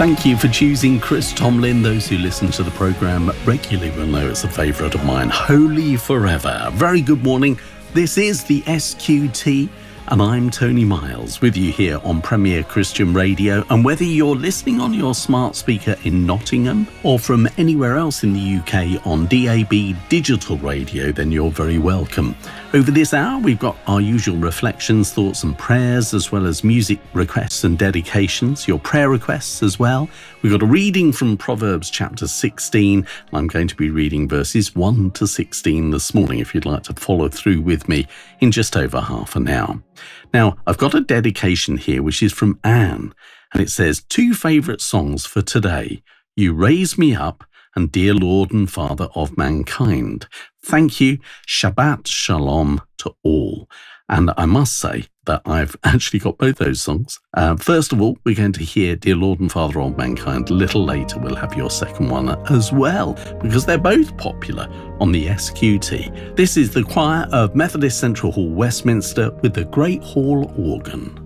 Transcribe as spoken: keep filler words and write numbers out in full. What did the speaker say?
Thank you for choosing Chris Tomlin. Those who listen to the programme regularly will know it's a favourite of mine. Holy Forever. Very good morning. This is the S Q T and I'm Tony Miles with you here on Premier Christian Radio. And whether you're listening on your smart speaker in Nottingham or from anywhere else in the U K on D A B digital radio, then you're very welcome. Over this hour, we've got our usual reflections, thoughts and prayers, as well as music requests and dedications, your prayer requests as well. We've got a reading from Proverbs chapter sixteen. I'm going to be reading verses one to sixteen this morning, if you'd like to follow through with me in just over half an hour. Now, I've got a dedication here, which is from Anne, and it says, two favourite songs for today, You Raise Me Up and Dear Lord and Father of Mankind. Thank you. Shabbat Shalom to all. And I must say that I've actually got both those songs. Uh, first of all, we're going to hear Dear Lord and Father of Mankind. A little later, we'll have your second one as well, because they're both popular on the S Q T. This is the choir of Methodist Central Hall, Westminster, with the Great Hall organ.